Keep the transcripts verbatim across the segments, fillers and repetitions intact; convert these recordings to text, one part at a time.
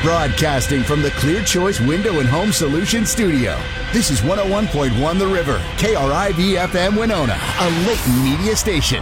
Broadcasting from the Clear Choice Window and Home Solutions Studio. This is one oh one point one The River, K R I V F M Winona, a Layton media station.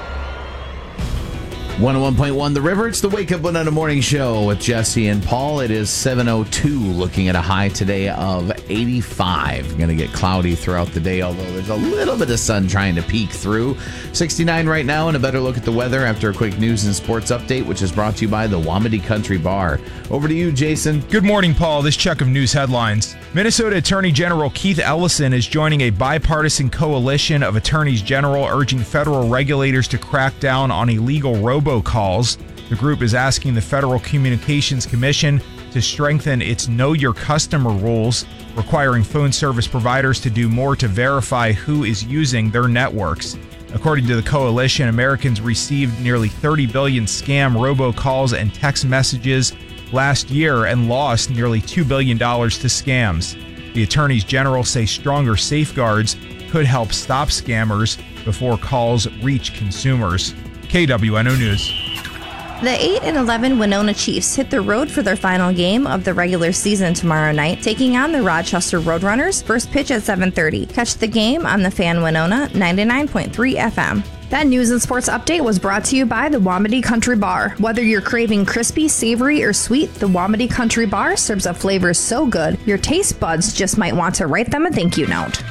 one oh one point one The River. It's the Wake Up Winona Morning Show with Jesse and Paul. It is seven oh two, looking at a high today of eighty-five. Going to get cloudy throughout the day, although there's a little bit of sun trying to peek through. sixty-nine right now, and a better look at the weather after a quick news and sports update, which is brought to you by the Wamedy Country Bar. Over to you, Jason. Good morning, Paul. This check of news headlines. Minnesota Attorney General Keith Ellison is joining a bipartisan coalition of attorneys general urging federal regulators to crack down on illegal robocalls. The group is asking the Federal Communications Commission to strengthen its Know Your Customer rules, requiring phone service providers to do more to verify who is using their networks. According to the coalition, Americans received nearly thirty billion scam robocalls and text messages last year and lost nearly two billion dollars to scams. The attorneys general say stronger safeguards could help stop scammers before calls reach consumers. K W N O News. The eight and eleven Winona Chiefs hit the road for their final game of the regular season tomorrow night, taking on the Rochester Roadrunners. First pitch at seven thirty. Catch the game on the Fan Winona ninety-nine point three F M. That news and sports update was brought to you by the Wamedy Country Bar. Whether you're craving crispy, savory, or sweet, the Wamedy Country Bar serves up flavors so good, your taste buds just might want to write them a thank you note.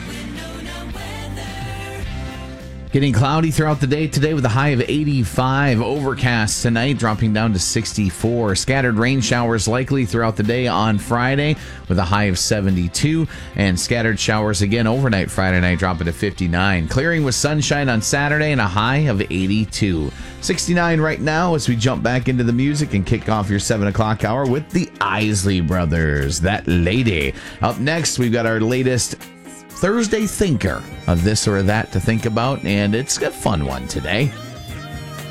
Getting cloudy throughout the day today with a high of eighty-five. Overcast tonight, dropping down to sixty-four. Scattered rain showers likely throughout the day on Friday with a high of seventy-two. And scattered showers again overnight Friday night, dropping to fifty-nine. Clearing with sunshine on Saturday and a high of eighty-two. sixty-nine right now as we jump back into the music and kick off your seven o'clock hour with the Isley Brothers, That Lady. Up next, we've got our latest Thursday Thinker of this or that to think about, and it's a fun one today.